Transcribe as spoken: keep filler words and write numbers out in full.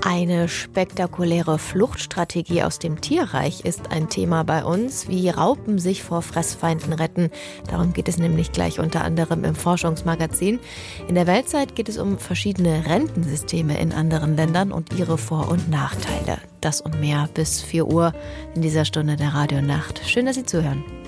Eine spektakuläre Fluchtstrategie aus dem Tierreich ist ein Thema bei uns, wie Raupen sich vor Fressfeinden retten. Darum geht es nämlich gleich unter anderem im Forschungsmagazin. In der Weltzeit geht es um verschiedene Rentensysteme in anderen Ländern und ihre Vor- und Nachteile. Das und mehr bis vier Uhr in dieser Stunde der Radionacht. Schön, dass Sie zuhören.